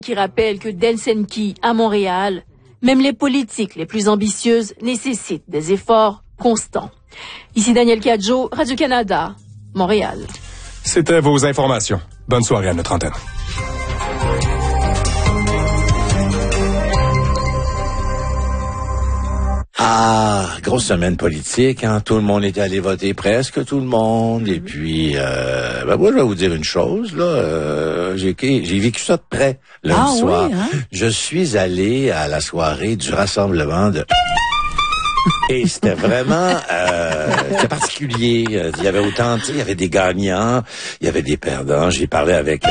qui rappelle que d'Helsinki à Montréal, même les politiques les plus ambitieuses nécessitent des efforts constants. Ici Daniel Cadjo, Radio-Canada, Montréal. C'était vos informations. Bonne soirée à notre antenne. Ah, grosse semaine politique, hein. Tout le monde est allé voter, presque tout le monde. Et puis, moi, je vais vous dire une chose, là. J'ai vécu ça de près lundi soir. Oui, hein? Je suis allé à la soirée du rassemblement de... Et c'était vraiment c'était particulier. Il y avait autant, il y avait des gagnants, il y avait des perdants. J'ai parlé avec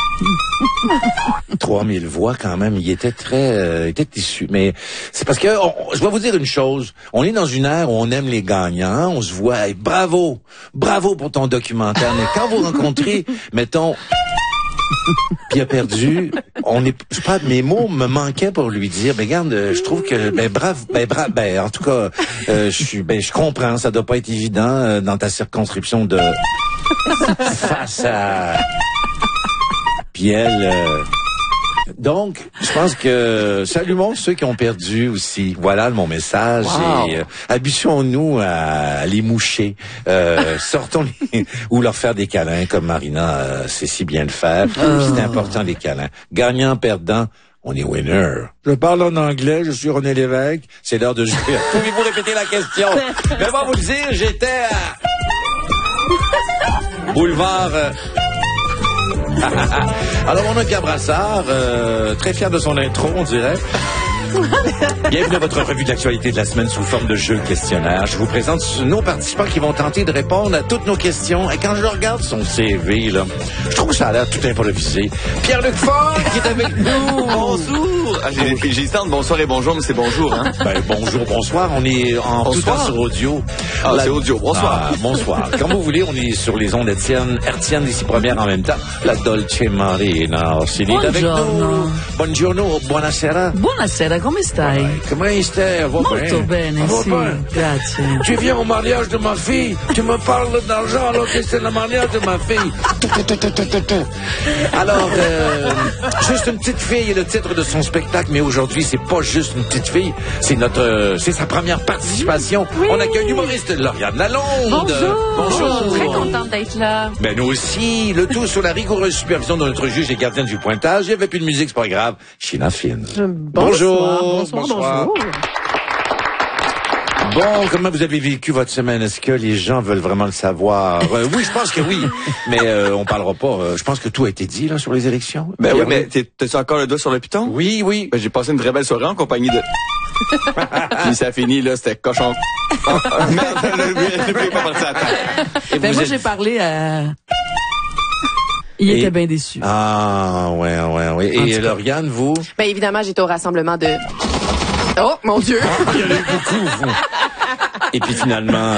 3000 voix quand même. Il était très était issu. Mais c'est parce que je vais vous dire une chose. On est dans une ère où on aime les gagnants. On se voit, hey, bravo pour ton documentaire. Mais quand vous rencontrez, mettons, puis il a perdu. Mes mots me manquaient pour lui dire, regarde, je trouve que, en tout cas, je comprends, ça doit pas être évident dans ta circonscription de face à. Puis elle. Donc, je pense que saluons ceux qui ont perdu aussi. Voilà mon message. Wow. Et habituons-nous à les moucher. Sortons ou leur faire des câlins comme Marina sait si bien le faire. C'est important les câlins. Gagnant, perdant, on est winner. Je parle en anglais, je suis René Lévesque. C'est l'heure de jouer. Pouvez-vous répéter la question? Mais on va vous le dire, j'étais à Boulevard... Alors, on a Pierre Brassard, très fier de son intro, on dirait. Bienvenue à votre revue de l'actualité de la semaine sous forme de jeu questionnaire. Je vous présente nos participants qui vont tenter de répondre à toutes nos questions. Et quand je regarde son CV, là, je trouve que ça a l'air tout improvisé. Pierre-Luc Fort qui est avec nous. Bonjour. J'ai hésité entre bonsoir et bonjour, mais c'est bonjour, hein? Bonjour, bonsoir. On est en tout temps sur audio. C'est audio. Bonsoir. Bonsoir. Comme vous voulez, on est sur les ondes hertziennes ici première en même temps. La Dolce Marina Orsini est avec nous. Buongiorno, buonasera. Buonasera, come stai? Comment stai? Molto bene, sì, grazie. Tu viens au mariage de ma fille, tu me parles d'argent alors que c'est le mariage de ma fille. Alors, juste une petite fille est le titre de son spectacle, mais aujourd'hui, c'est pas juste une petite fille, c'est sa première participation. Oui. On accueille l'humoriste Lauriane Lalonde. Bonjour. Je suis très contente d'être là. Ben, nous aussi, le tout sous la rigoureuse supervision de notre juge et gardien du pointage. Il n'y avait plus de musique, c'est pas grave. Sheena Finn. Bonjour. Bonjour. Bon, comment vous avez vécu votre semaine? Est-ce que les gens veulent vraiment le savoir? Oui, je pense que oui. Mais on parlera pas. Je pense que tout a été dit là sur les élections. Ben oui, mais t'as-tu encore le doigt sur le piton? Oui. Ben, j'ai passé une très belle soirée en compagnie de... Puis ça finit, là, c'était cochon. Merde, je ne pas partir à terre. Ben moi, j'ai parlé à... Il était bien déçu. Ah, ouais. Et Lauriane, vous? Ben évidemment, j'étais au rassemblement de... Oh, mon Dieu! Il y en a eu beaucoup, vous. Et puis finalement,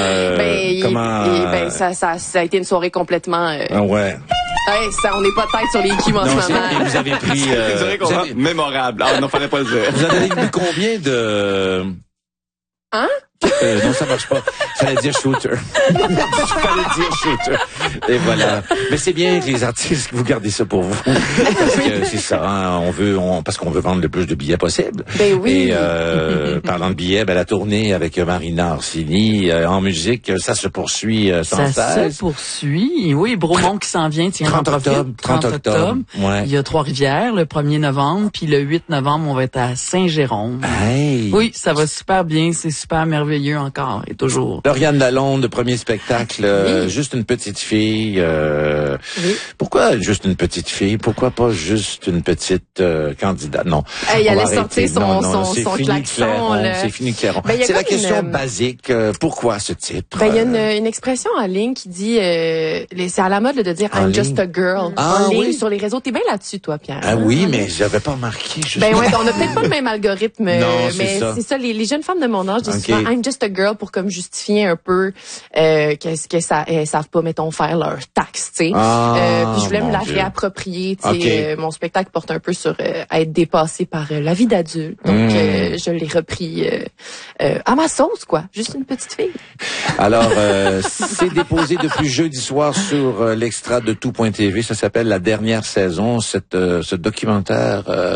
ça a été une soirée complètement... ouais. Hey, on n'est pas tête sur les cubes en ce moment. Et vous avez pris... mémorable. Ah non, fallait pas le dire. Vous avez eu combien de... Hein? Non, ça marche pas. Fallait dire shooter. Fallait dire shooter. Et voilà. Mais c'est bien que les artistes, vous gardez ça pour vous. Parce que c'est ça, hein, parce qu'on veut vendre le plus de billets possible. Ben oui. Et, parlant de billets, la tournée avec Marina Orsini, en musique, ça se poursuit sans cesse. Ça se poursuit. Oui, Bromont qui s'en vient, tiens, 30 octobre. Ouais. Il y a Trois-Rivières le 1er novembre, puis le 8 novembre, on va être à Saint-Jérôme. Hey. Oui, ça va super bien, c'est super merveilleux encore et toujours. Lauriane Lalonde, premier spectacle, oui. Juste une petite fille. Oui. Pourquoi juste une petite fille? Pourquoi pas juste une petite candidate? Non. Il allait sortir son klaxon. C'est fini Clairon. C'est la question basique. Pourquoi ce titre? Il y a une expression en ligne qui dit, c'est à la mode de dire I'm just a girl. En ligne, sur les réseaux. T'es bien là-dessus, toi, Pierre. Ah oui, mais j'avais pas remarqué. On a peut-être pas le même algorithme. Non, mais c'est ça. Les jeunes femmes de mon âge disent souvent I'm just a girl pour comme justifier un peu qu'elles savent pas, mettons, faire leurs taxes, tu sais. Puis je voulais me la réapproprier, tu sais. Mon spectacle porte un peu sur être dépassé par la vie d'adulte. Donc, je l'ai repris à ma sauce, quoi. Juste une petite fille. Alors, c'est déposé depuis jeudi soir sur l'extra de tout.tv. Ça s'appelle La Dernière Saison, ce documentaire